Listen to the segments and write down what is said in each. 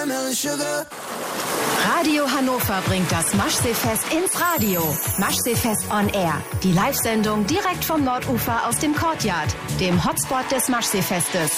watermelon sugar. Radio Hannover bringt das Maschseefest ins Radio. Maschseefest on Air. Die Live-Sendung direkt vom Nordufer aus dem Courtyard, dem Hotspot des Maschseefestes.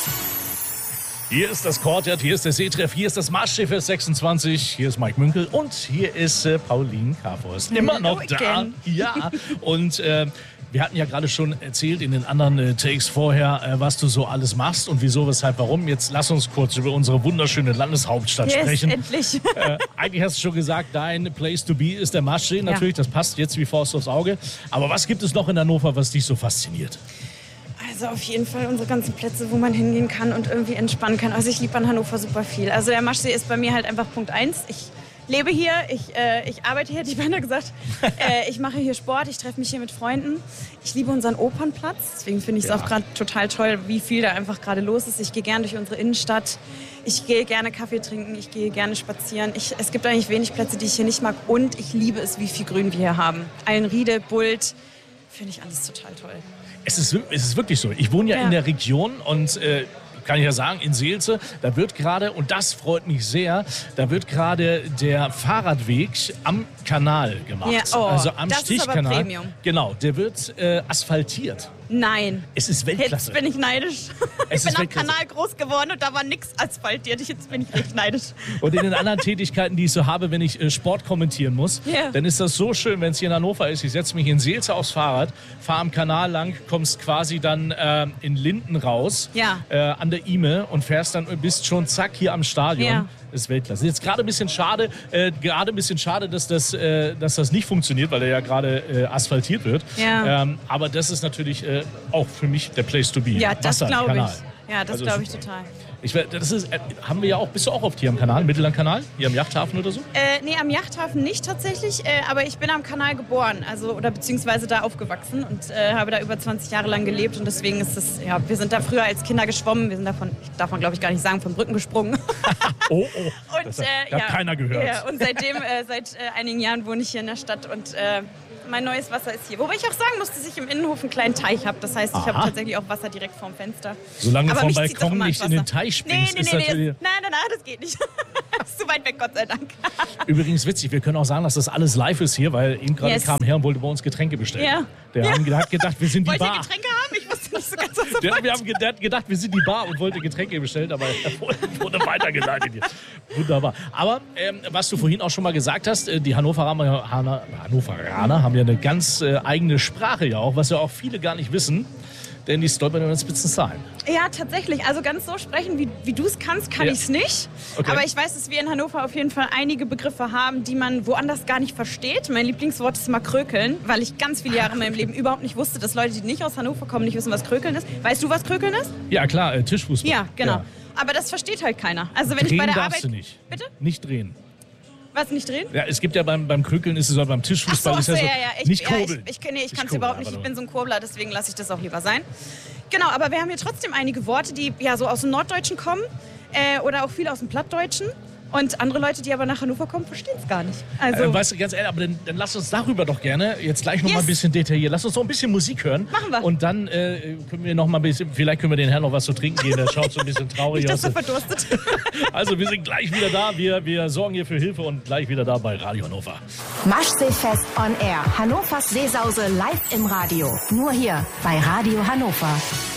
Hier ist das Courtyard, hier ist der Seetreff, hier ist das Maschseefest 26, hier ist Mike Münkel und hier ist Pauline Karforst. Immer noch da. Ja, und wir hatten ja gerade schon erzählt in den anderen Takes vorher, was du so alles machst und wieso, weshalb, warum. Jetzt lass uns kurz über unsere wunderschöne Landeshauptstadt sprechen. Endlich. Eigentlich hast du schon gesagt, dein Place to be ist der Maschsee. Natürlich, das passt jetzt wie Faust aufs Auge. Aber was gibt es noch in Hannover, was dich so fasziniert? Also auf jeden Fall unsere ganzen Plätze, wo man hingehen kann und irgendwie entspannen kann. Also ich liebe an Hannover super viel. Also der Maschsee ist bei mir halt einfach Punkt 1. Ich lebe hier, ich arbeite hier, hätte ich beinahe gesagt. Ich mache hier Sport, ich treffe mich hier mit Freunden. Ich liebe unseren Opernplatz, deswegen finde ich es auch gerade total toll, wie viel da einfach gerade los ist. Ich gehe gerne durch unsere Innenstadt, ich gehe gerne Kaffee trinken, ich gehe gerne spazieren. Es gibt eigentlich wenig Plätze, die ich hier nicht mag und ich liebe es, wie viel Grün wir hier haben. Eilenriede, Bult, finde ich alles total toll. Es ist wirklich so. Ich wohne ja in der Region und kann ich ja sagen, in Seelze, da wird gerade, und das freut mich sehr, da wird gerade der Fahrradweg am Kanal gemacht. Ja, also am das Stichkanal. Ist aber Premium. Genau, der wird asphaltiert. Nein. Es ist Weltklasse. Jetzt bin ich neidisch. Ich bin am Kanal groß geworden und da war nichts asphaltiert. Jetzt bin ich richtig neidisch. Und in den anderen Tätigkeiten, die ich so habe, wenn ich Sport kommentieren muss, dann ist das so schön, wenn es hier in Hannover ist. Ich setze mich in Seelze aufs Fahrrad, fahre am Kanal lang, kommst quasi dann in Linden raus, an der Ime und fährst dann, bist schon zack hier am Stadion. Ja. Das ist Weltklasse. Jetzt gerade ein bisschen schade, dass das nicht funktioniert, weil der ja gerade asphaltiert wird. Ja. Aber das ist natürlich auch für mich der Place to be. Ja, das glaube ich. Ja, das also glaube ich total. Haben wir ja auch, bist du auch oft hier am Kanal, Mittellandkanal, hier am Yachthafen oder so? Nee, am Yachthafen nicht tatsächlich, aber ich bin am Kanal geboren, beziehungsweise da aufgewachsen und habe da über 20 Jahre lang gelebt und deswegen ist es, wir sind da früher als Kinder geschwommen, wir sind darf man glaube ich gar nicht sagen, von Brücken gesprungen. Oh, und, das hat keiner gehört. Ja, und seitdem, seit einigen Jahren wohne ich hier in der Stadt und mein neues Wasser ist hier. Wobei ich auch sagen muss, dass ich im Innenhof einen kleinen Teich habe. Das heißt, ich habe tatsächlich auch Wasser direkt vorm Fenster. Solange du vom Balkon nicht in den Teich springst, ist natürlich... Nein, das geht nicht. Das ist zu weit weg, Gott sei Dank. Übrigens witzig, wir können auch sagen, dass das alles live ist hier, weil eben gerade kam her und wollte bei uns Getränke bestellen. Ja. Der hat gedacht, wir sind die Bar. Wollt ihr Getränke haben? Ich wusste nicht so ganz, was er wollte. Der hat gedacht, wir sind die Bar und wollte Getränke bestellen, aber er wurde weitergeleitet hier. Wunderbar. Aber was du vorhin auch schon mal gesagt hast, die Hannoveraner haben ja eine ganz eigene Sprache ja auch, was ja auch viele gar nicht wissen. Denn die stolpern über den spitzen Zahlen. Ja, tatsächlich. Also ganz so sprechen, wie du es kannst, kann ich es nicht. Okay. Aber ich weiß, dass wir in Hannover auf jeden Fall einige Begriffe haben, die man woanders gar nicht versteht. Mein Lieblingswort ist mal Krökeln, weil ich ganz viele Jahre in meinem Leben überhaupt nicht wusste, dass Leute, die nicht aus Hannover kommen, nicht wissen, was Krökeln ist. Weißt du, was Krökeln ist? Ja, klar, Tischfußball. Ja, genau. Ja. Aber das versteht halt keiner. Also wenn drehen ich bei der darfst Arbeit... du nicht. Bitte? Nicht drehen. Was, nicht drehen? Ja, es gibt ja beim Krökeln, ist es auch beim Tischfußball. Ach so, ist ja, so, nicht kurbeln. Ich kann es überhaupt nicht. Ich bin so ein Kurbler, deswegen lasse ich das auch lieber sein. Genau, aber wir haben hier trotzdem einige Worte, die ja so aus dem Norddeutschen kommen oder auch viel aus dem Plattdeutschen. Und andere Leute, die aber nach Hannover kommen, verstehen es gar nicht. Also, weißt du, ganz ehrlich, aber dann lass uns darüber doch gerne jetzt gleich noch mal ein bisschen detailliert. Lass uns noch ein bisschen Musik hören. Machen wir. Und dann können wir noch mal ein bisschen, vielleicht können wir den Herrn noch was zu trinken geben. Der schaut so ein bisschen traurig aus. Nicht, dass er verdurstet. Also wir sind gleich wieder da. Wir sorgen hier für Hilfe und gleich wieder da bei Radio Hannover. Maschseefest on Air. Hannovers Seesause live im Radio. Nur hier bei Radio Hannover.